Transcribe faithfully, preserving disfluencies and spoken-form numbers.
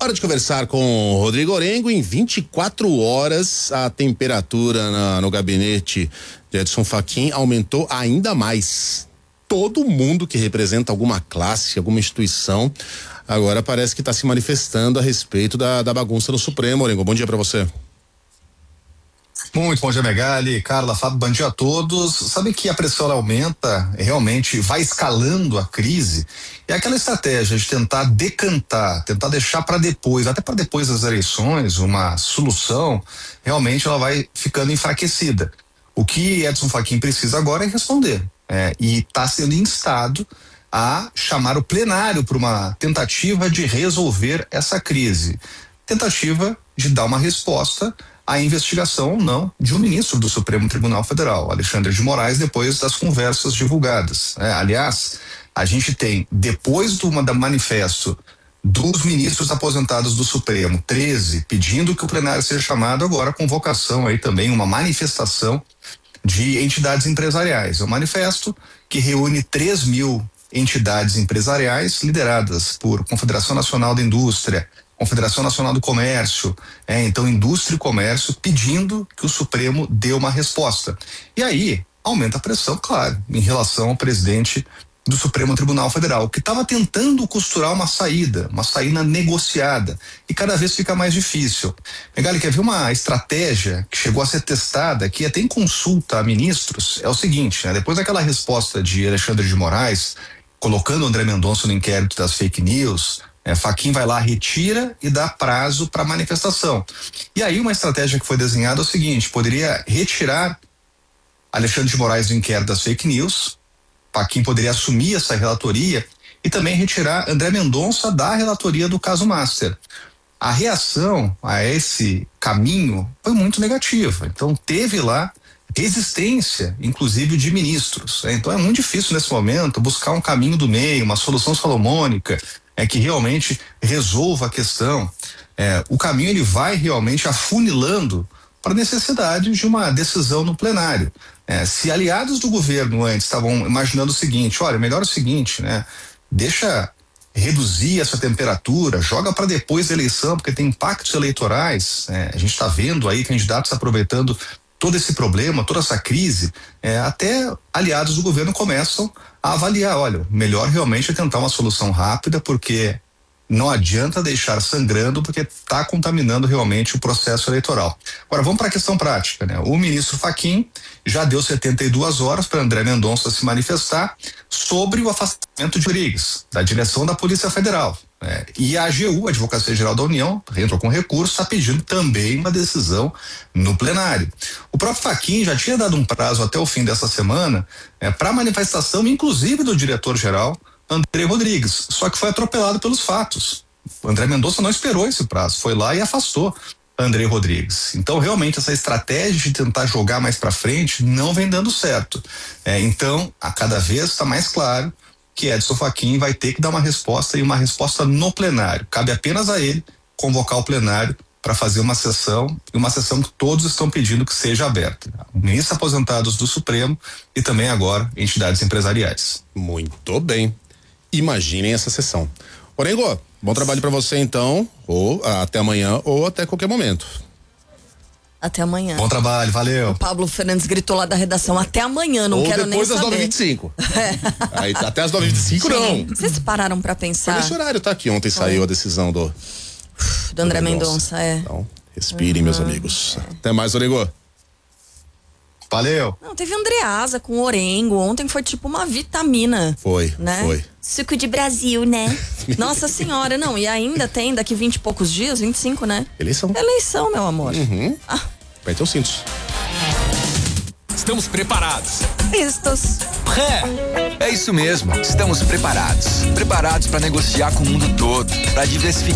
Hora de conversar com o Rodrigo Orengo. Em vinte e quatro horas, a temperatura na, no gabinete de Edson Fachin aumentou ainda mais. Todo mundo que representa alguma classe, alguma instituição, agora parece que está se manifestando a respeito da, da bagunça no Supremo. Orengo, bom dia para você. Muito bom dia, Megali, Carla, Fábio, bom dia a todos. Sabe que a pressão ela aumenta, realmente vai escalando a crise. É aquela estratégia de tentar decantar, tentar deixar para depois, até para depois das eleições, uma solução, realmente ela vai ficando enfraquecida. O que Edson Fachin precisa agora é responder. É, e está sendo instado a chamar o plenário para uma tentativa de resolver essa crise. Tentativa de dar uma resposta à investigação ou não de um ministro do Supremo Tribunal Federal, Alexandre de Moraes, depois das conversas divulgadas. É, aliás, a gente tem, depois do da manifesto dos ministros aposentados do Supremo, treze, pedindo que o plenário seja chamado, agora a convocação aí também, uma manifestação de entidades empresariais. É um manifesto que reúne três mil entidades empresariais lideradas por Confederação Nacional da Indústria, Confederação Nacional do Comércio, é, então Indústria e Comércio, pedindo que o Supremo dê uma resposta. E aí aumenta a pressão, claro, em relação ao presidente do Supremo Tribunal Federal, que estava tentando costurar uma saída, uma saída negociada, e cada vez fica mais difícil. Megali, quer ver uma estratégia que chegou a ser testada, que até em consulta a ministros, é o seguinte, né? Depois daquela resposta de Alexandre de Moraes, colocando André Mendonça no inquérito das fake news, É, Fachin vai lá, retira e dá prazo para manifestação. E aí uma estratégia que foi desenhada é o seguinte: poderia retirar Alexandre de Moraes do inquérito das fake news, Fachin poderia assumir essa relatoria e também retirar André Mendonça da relatoria do caso Master. A reação a esse caminho foi muito negativa. Então teve lá resistência, inclusive de ministros. Né? Então é muito difícil nesse momento buscar um caminho do meio, uma solução salomônica, é que realmente resolva a questão. É, o caminho ele vai realmente afunilando para a necessidade de uma decisão no plenário. É, se aliados do governo antes estavam imaginando o seguinte, olha, melhor o seguinte, né? Deixa reduzir essa temperatura, joga para depois da eleição, porque tem impactos eleitorais. É, a gente está vendo aí candidatos aproveitando todo esse problema, toda essa crise, é, até aliados do governo começam a avaliar, olha, melhor realmente é tentar uma solução rápida, porque não adianta deixar sangrando, porque está contaminando realmente o processo eleitoral. Agora vamos para a questão prática, né? O ministro Fachin já deu setenta e duas horas para André Mendonça se manifestar sobre o afastamento de Rodrigues, da direção da Polícia Federal. É, e a AGU, a Advocacia Geral da União, entrou com recurso, está pedindo também uma decisão no plenário. O próprio Fachin já tinha dado um prazo até o fim dessa semana é, para manifestação, inclusive do diretor-geral André Rodrigues, só que foi atropelado pelos fatos. O André Mendonça não esperou esse prazo, foi lá e afastou André Rodrigues. Então realmente essa estratégia de tentar jogar mais para frente não vem dando certo. É, então a cada vez está mais claro que Edson Fachin vai ter que dar uma resposta e uma resposta no plenário. Cabe apenas a ele convocar o plenário para fazer uma sessão, e uma sessão que todos estão pedindo que seja aberta. Ministros aposentados do Supremo e também agora entidades empresariais. Muito bem. Imaginem essa sessão. Orengo, bom trabalho para você então, ou até amanhã ou até qualquer momento. Até amanhã. Bom trabalho, valeu. O Pablo Fernandes gritou lá da redação, até amanhã, não ou quero nem saber. Ou depois das nove e vinte e cinco. É. Aí, até as nove e vinte e cinco não. Vocês pararam pra pensar? Esse horário tá aqui, ontem Foi. saiu a decisão do... Do André Mendonça, é. Então, respirem, uhum. meus amigos. É. Até mais, Orengo. Valeu. Não, teve Andreasa com Orengo, ontem foi tipo uma vitamina. Foi, né? foi. Suco de Brasil, né? Nossa senhora, não, e ainda tem daqui vinte e poucos dias, vinte e cinco, né? Eleição. Eleição, meu amor. Uhum. Ah. Apertem os cintos. Estamos preparados. Estos. É, é isso mesmo. Estamos preparados. Preparados para negociar com o mundo todo, para diversificar